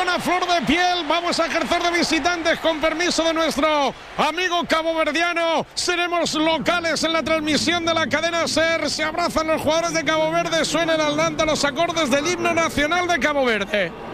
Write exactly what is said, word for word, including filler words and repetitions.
Están a flor de piel. Vamos a ejercer de visitantes con permiso de nuestro amigo caboverdiano. Seremos locales en la transmisión de la cadena SER. Se abrazan los jugadores de Cabo Verde. Suenan al Nanta los acordes del himno nacional de Cabo Verde.